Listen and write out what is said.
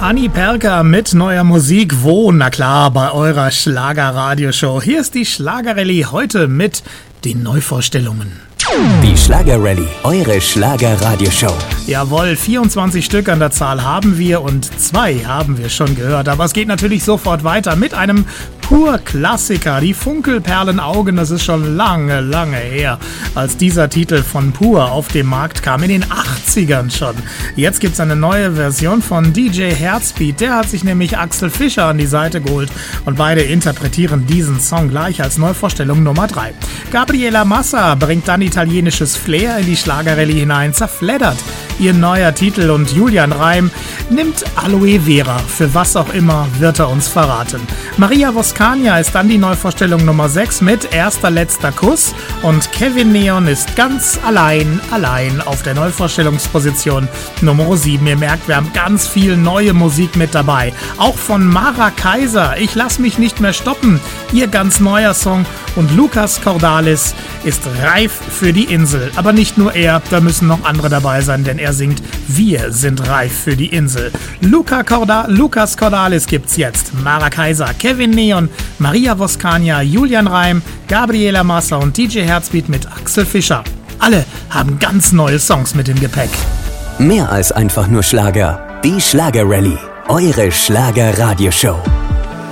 Anni Perka mit neuer Musik. Wo? Na klar, bei eurer Schlager-Radioshow. Hier ist die Schlager-Rallye heute mit den Neuvorstellungen. Die Schlager-Rallye, eure Schlager-Radioshow. Jawohl, 24 Stück an der Zahl haben wir und 2 haben wir schon gehört. Aber es geht natürlich sofort weiter mit einem Pur-Klassiker. Die Funkelperlenaugen, das ist schon lange, lange her, als dieser Titel von Pur auf den Markt kam, in den 80ern schon. Jetzt gibt's eine neue Version von DJ Herzbeat. Der hat sich nämlich Axel Fischer an die Seite geholt und beide interpretieren diesen Song gleich als Neuvorstellung Nummer 3. Gabriela Massa bringt dann italienisches Flair in die Schlager-Rallye hinein, zerfleddert ihr neuer Titel und Julian Reim nimmt Aloe Vera. Für was auch immer wird er uns verraten. Maria Voskania ist dann die Neuvorstellung Nummer 6 mit Erster letzter Kuss und Kevin Neon ist ganz allein auf der Neuvorstellungsposition Nummer 7. Ihr merkt, wir haben ganz viel neue Musik mit dabei. Auch von Mara Kaiser, Ich lass mich nicht mehr stoppen, ihr ganz neuer Song, und Lucas Cordalis ist reif für die Insel. Aber nicht nur er, da müssen noch andere dabei sein, denn er singt Wir sind reif für die Insel. Lucas Cordalis gibt's jetzt. Mara Kaiser, Kevin Neon, Maria Voskania, Julian Reim, Gabriela Massa und DJ Herzbeat mit Axel Fischer. Alle haben ganz neue Songs mit im Gepäck. Mehr als einfach nur Schlager. Die Schlager-Rallye, eure Schlager-Radioshow.